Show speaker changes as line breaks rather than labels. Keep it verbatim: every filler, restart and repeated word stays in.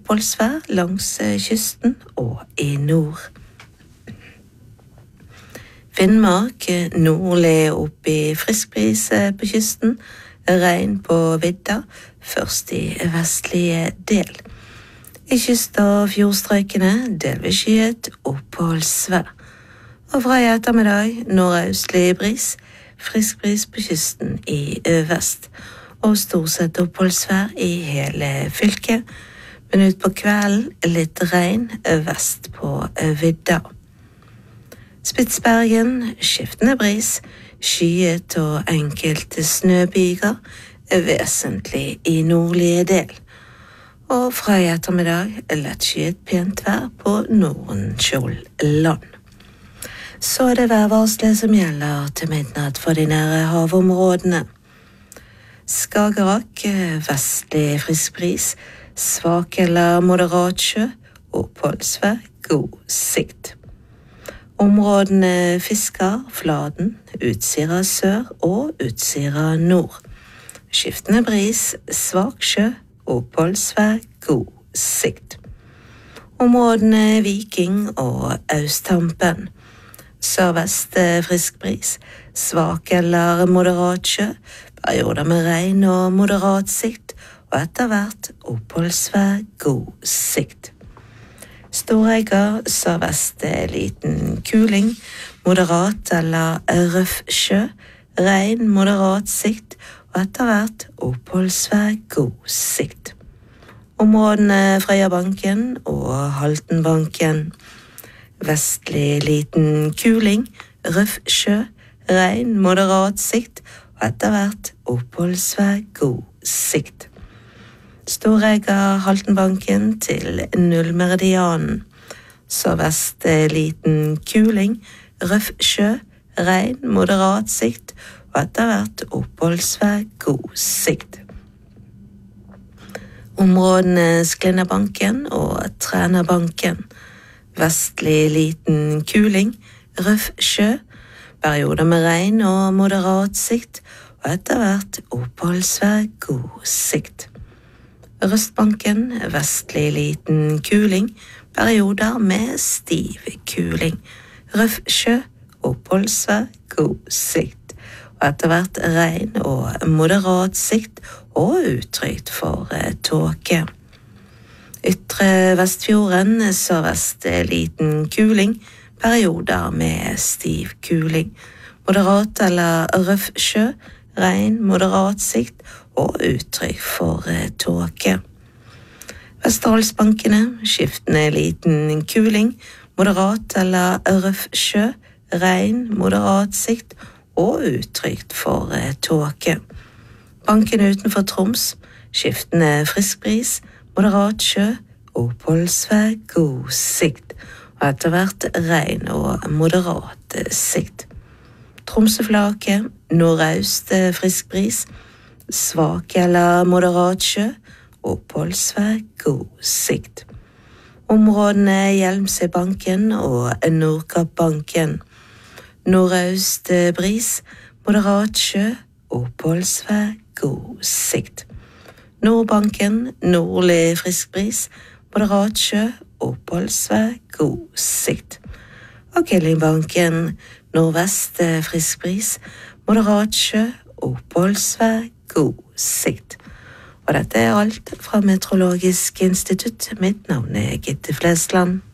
oppholdsvær langs kysten og i nord. Finnmark nordlig opp i friskbris på kysten, regn på vidda, først i vestlige del. I kyst- og fjordstrøkene delvis skyet oppholdsvær. Og fra i ettermiddag nordøstlig bris, frisk bris på kysten i vest, og stort sett oppholdsvær i hele fylket, men ut på kvelden litt regn vest på vidda. Spitsbergen, skiftende bris, skyet og enkelte snøbyger, vesentlig i nordlige del. Og fra i ettermiddag lettskyet pent vær på Nordenskjold-land. Så er det værvarslet som gjelder til midnatt for de nære havområdene. Skagerrak, vestlig frisk bris, svak eller moderat sjø, oppholdsvær, god sikt. Områdene Fiskar, Fladen, Utsira sør og Utsira nord. Skiftende bris, svak sjø, oppholdsvær, god sikt. Områdene Viking og Austhampen. Sørvest frisk bris, svak eller moderat sjø, perioder med regn og moderat sikt, og etter hvert oppholdsvær, god sikt. Storegga, sørvest liten kuling, moderat eller røff sjø, regn, moderat sikt, og etter hvert oppholdsvær, god sikt. Områdene Frøyabanken og Haltenbanken. Vestlig liten kuling, røff sjø, regn, moderat sikt, og etter hvert oppholdsvær, god sikt. Storegga, Haltenbanken til nullmeridianen. Sørvest liten kuling, røff sjø, regn, moderat sikt, og etter hvert oppholdsvær, god sikt. Områdene Sklinnabanken og Trænabanken. Vestlig liten kuling, røff sjø, perioder med regn og moderat sikt, og etter hvert oppholdsvær, god sikt. Røstbanken, vestlig liten kuling, perioder med stiv kuling, røff sjø, oppholdsvær, god sikt, og etter hvert regn og moderat sikt og utrygt for tåke. Ytre Vestfjorden, sørvest liten kuling, perioder med stiv kuling, moderat eller røff sjø, regn, moderat sikt og uttrykk for tåke. Vesterålsbankene, skiftende liten kuling, moderat eller røff sjø, regn, moderat sikt og uttrykk for tåke. Bankene utenfor Troms, skiftende frisk bris, moderat sjø, oppholdsvær, god sikt, og etter hvert regn og moderat sikt. Tromsøflaket, nordøst frisk bris, svak eller moderat sjø, oppholdsvær, god sikt. Områdene Hjelmsøybanken og Nordkappbanken. Nordøst bris, moderat sjø, oppholdsvær, god sikt. Nordbanken, nordlig frisk bris, moderat sjø, oppholdsvær, god sikt. Og Killingbanken, nordvest frisk bris, moderat sjø, oppholdsvær, god sikt. Og dette er alt fra Meteorologisk institutt. Mitt navn er Gitte Flesland.